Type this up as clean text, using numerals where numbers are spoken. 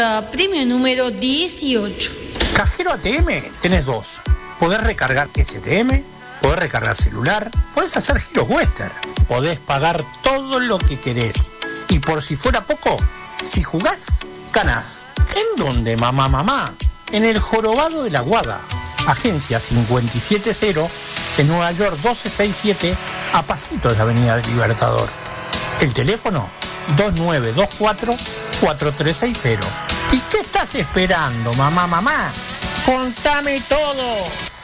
Premio número 18. Cajero ATM tenés dos. Podés recargar STM, podés recargar celular, podés hacer giros Western, podés pagar todo lo que querés. Y por si fuera poco, si jugás, ganás. ¿En dónde, mamá? En el Jorobado de la Guada, agencia 570 de Nueva York 1267, a pasitos de la Avenida del Libertador. El teléfono 2924-4360. ¿Y qué estás esperando, mamá? ¡Contame todo!